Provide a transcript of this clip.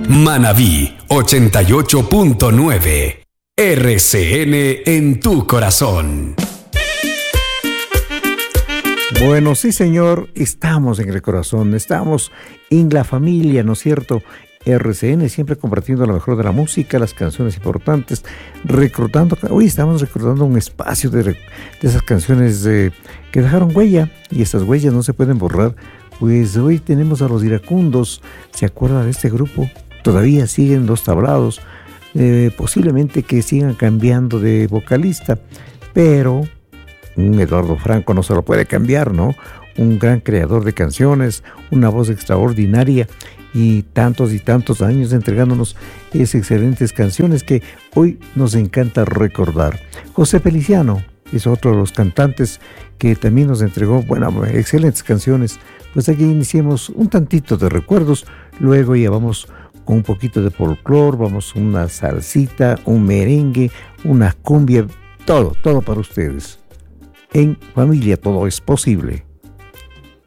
Manabí 88.9. RCN en tu corazón. Bueno, sí, señor, estamos en el corazón, estamos en la familia, ¿no es cierto? RCN siempre compartiendo lo mejor de la música, las canciones importantes, hoy estamos recordando un espacio de esas canciones que dejaron huella, y estas huellas no se pueden borrar. Pues hoy tenemos a Los Iracundos. ¿Se acuerda de este grupo? Todavía siguen Los Tablados, posiblemente que sigan cambiando de vocalista, pero un Eduardo Franco no se lo puede cambiar, ¿no? Un gran creador de canciones, una voz extraordinaria y tantos años entregándonos esas excelentes canciones que hoy nos encanta recordar. José Feliciano es otro de los cantantes que también nos entregó, excelentes canciones. Pues aquí iniciemos un tantito de recuerdos, luego ya vamos con un poquito de folclore, vamos una salsita, un merengue, una cumbia, todo para ustedes. En familia todo es posible.